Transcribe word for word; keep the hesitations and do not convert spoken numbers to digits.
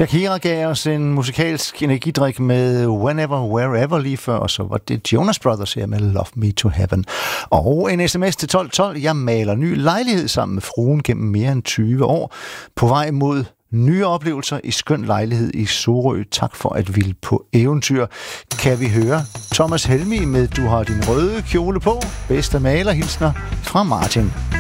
Shakira gav os en musikalsk energidrik med Whenever, Wherever lige før, og så var det Jonas Brothers her med Love Me to Heaven. Og en sms til tolv tolv. Jeg maler ny lejlighed sammen med fruen gennem mere end tyve år. På vej mod nye oplevelser i skøn lejlighed i Sorø. Tak for at ville på eventyr. Kan vi høre Thomas Helmig med Du har din røde kjole på? Bedste malerhilsner fra Martin.